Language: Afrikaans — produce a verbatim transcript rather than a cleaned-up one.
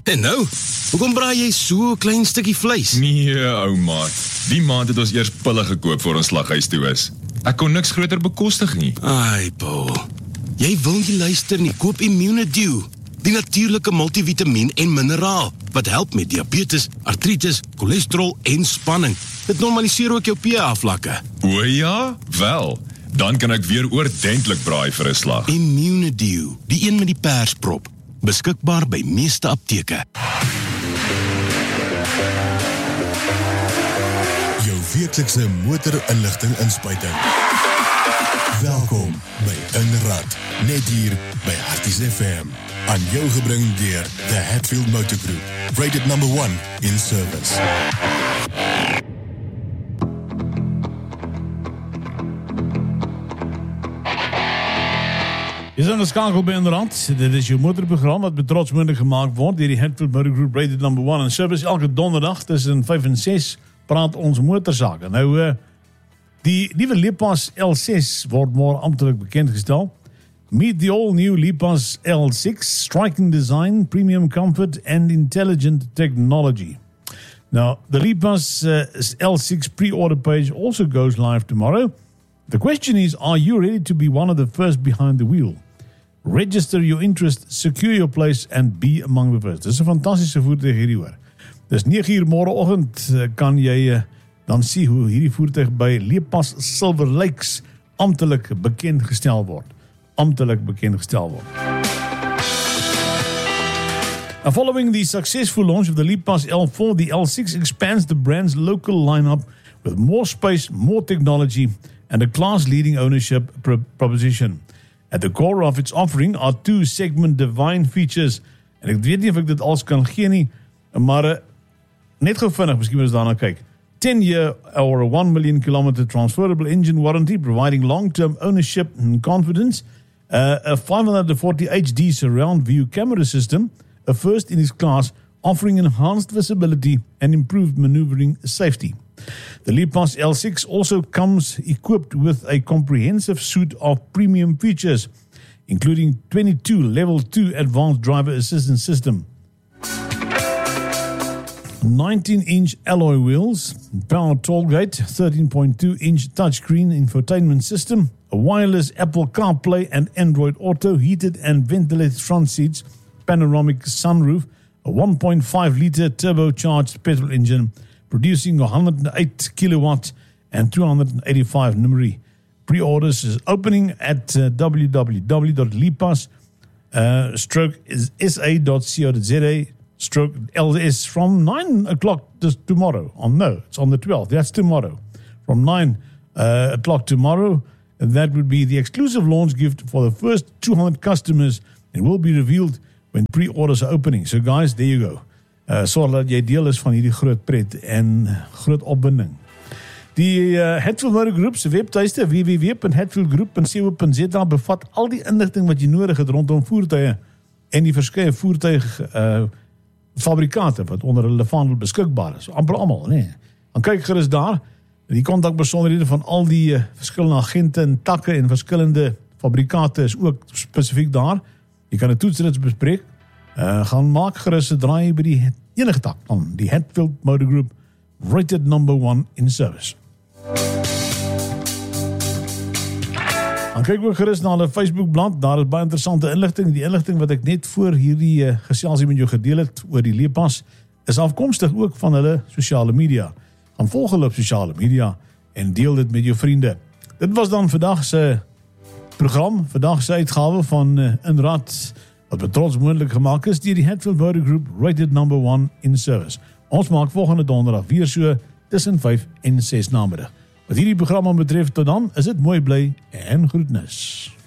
En nou, hoekom braai jy so 'n klein stukkie vleis? Nee, ou maat. Die maand het ons eers pille gekoop voor ons slaghuis toe is. Ek kon niks groter bekostig nie. Ai, Paul. Jy wil nie luister nie, koop Immunedew. Die natuurlike multivitamin en mineraal, wat help met diabetes, artritis, cholesterol en spanning. Dit normaliseer ook jou pH-vlakke. O ja? Wel, dan kan ek weer oordentlik braai vir 'n slag. Immunedew, die een met die persprop. Beskikbaar by meeste apteke. Jou weeklikse motorinligting inspuiting. Welkom by Inrad, net hier by Harties F M. Aan jou gebring deur The Hatfield Motor Group, rated number one in service. Jy is ingeskakel by Inrad. Dit is jou motorprogram wat met trots moontlik gemaak word deur die Hatfield Motor Group, rated number one in service. Elke donderdag tussen vyf en ses praat ons motorsake. Nou, uh, die nuwe Lipas L six word môre amptelik bekendgestel. Meet the all-new Lipas L six, striking design, premium comfort and intelligent technology. Now, the Lipas uh, L six pre-order page also goes live tomorrow. The question is, are you ready to be one of the first behind the wheel? Register your interest, secure your place and be among the first. Dit is 'n fantastiese voertuig hierdie hoor. Dis nege uur môreoggend kan jy uh, dan sien hoe hierdie voertuig by Lipas Silver Lakes amptelik bekendgestel word. amptelik bekendgestel word. And following the successful launch of the Lipas L four, the L six expands the brand's local lineup with more space, more technology, and a class-leading ownership pro- proposition. At the core of its offering are two segment divine features. En ek weet nie of ek dit als kan gee nie, maar uh, net gou vinnig, miskien moet ons daarna kyk. ten year or a one million kilometer transferable engine warranty, providing long-term ownership and confidence. Uh, a five forty H D surround view camera system, a first in its class, offering enhanced visibility and improved maneuvering safety. The Lipas L six also comes equipped with a comprehensive suite of premium features, including twenty-two level two advanced driver assistance system, nineteen inch alloy wheels, power tollgate, thirteen point two inch touchscreen infotainment system, a wireless Apple CarPlay and Android Auto, heated and ventilated front seats, panoramic sunroof, a one point five litre turbocharged petrol engine, producing one hundred eight kilowatt and two hundred eighty-five N M R I. Pre-orders is opening at uh, w w w dot lipas uh, stroke s a dot co dot z a stroke L S from nine o'clock this tomorrow. Oh no, it's on the twelfth. That's tomorrow. From nine uh, o'clock tomorrow. That would be the exclusive launch gift for the first two hundred customers and will be revealed when pre-orders are opening. So guys, there you go. Uh, Sorg dat jy deel is van hierdie groot pret en groot opwinding. Die uh, Hatfield Motor Group se webtuiste w w w dot hatfield group dot co dot z a bevat al die inligting wat jy nodig het rondom voertuie en die verskeie voertuig uh, fabrikate wat onder hulle vaandel beskikbaar is. Amper almal, nee. Dan kyk gerus daar. Die kontakbesonderhede van al die uh, verskillende agente en takke en verskillende fabrikate is ook spesifiek daar. Jy kan 'n toetsrits bespreek. Uh, gaan maak gerus 'n draai by die enige tak van die Hatfield Motor Group, rated number one in service. Dan kyk ook gerus na hulle Facebookblad. Daar is baie interessante inligting. Die inligting wat ek net voor hierdie uh, geselsie met jou gedeel het oor die Lipas is afkomstig ook van hulle sosiale media. Gaan volg hulle op sosiale media en deel dit met jou vriende. Dit was dan vandag se program, vandag se uitgawe van uh, Inrad, wat met trots moontlik gemaak is deur die Hatfield Motor Group, rated number one in service. Ons maak volgende donderdag weer so tussen vyf en ses namiddag. Wat hierdie program betref, tot dan is dit mooi bly en groetnis.